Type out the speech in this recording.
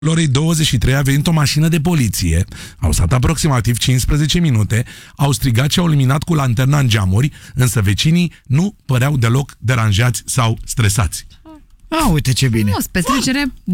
orei 23 a venit o mașină de poliție, au stat aproximativ 15 minute, au strigat și au luminat cu lanterna în geamuri, însă vecinii nu păreau deloc deranjați sau stresați. Uite ce bine! Petrecere